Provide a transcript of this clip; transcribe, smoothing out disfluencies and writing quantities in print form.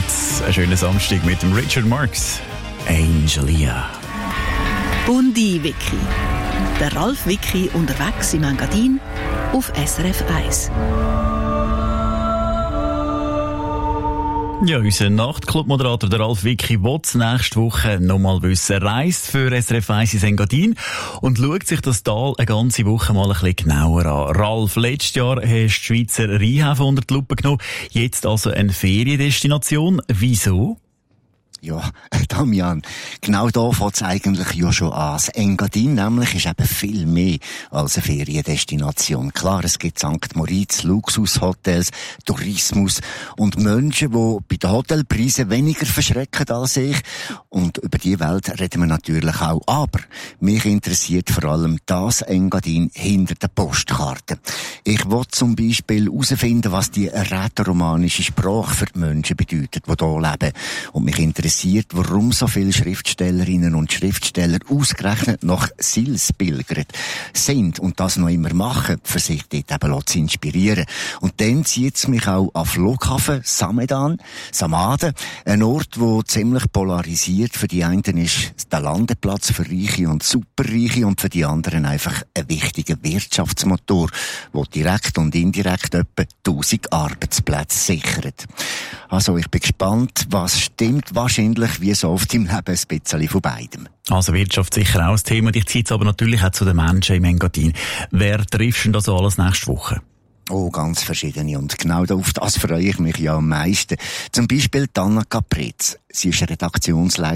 jetzt einen schönen Samstag mit dem Richard Marx. Angelia. Bundi-Wiki. Der Ralf Wiki unterwegs im Engadin auf SRF 1. Ja, unser Nachtclub-Moderator, der Ralf Wiki, will nächste Woche nochmal wissen. Reist für SRF 1 ins Engadin und schaut sich das Tal eine ganze Woche mal ein bisschen genauer an. Ralf, letztes Jahr hast du die Schweizer Rheinhäfen unter die Lupe genommen. Jetzt also eine Feriendestination. Wieso? Ja, Damian, genau da fängt es eigentlich ja schon an. Das Engadin nämlich ist eben viel mehr als eine Feriendestination. Klar, es gibt St. Moritz, Luxushotels, Tourismus und Menschen, die bei den Hotelpreisen weniger verschrecken als ich. Und über die Welt reden wir natürlich auch. Aber mich interessiert vor allem das Engadin hinter der Postkarte. Ich will zum Beispiel herausfinden, was die rätoromanische Sprache für die Menschen bedeutet, die hier leben. Und mich interessiert, warum so viele Schriftstellerinnen und Schriftsteller ausgerechnet nach Sils pilgern sind und das noch immer machen, für sich dort eben zu inspirieren. Und dann zieht es mich auch an Flughafen Samaden, ein Ort, wo ziemlich polarisiert. Für die einen ist der Landeplatz für Reiche und Superreiche und für die anderen einfach ein wichtiger Wirtschaftsmotor, der direkt und indirekt etwa 1000 Arbeitsplätze sichert. Also ich bin gespannt, was stimmt wahrscheinlich wie so oft im Leben ein bisschen von beidem. Also Wirtschaft sicher auch das Thema. Dich zieht es aber natürlich auch zu den Menschen im Engadin. Wer triffst du denn da so alles nächste Woche? Oh, ganz verschiedene. Und genau auf das freue ich mich ja am meisten. Zum Beispiel Anna Capretz. Sie ist Redaktionsleiterin